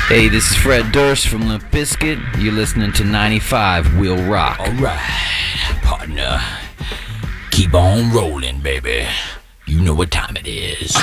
Hey, this is Fred Durst from Limp Bizkit. You're listening to 95 Will Rock. Alright, partner. Keep on rolling, baby. You know what time it is.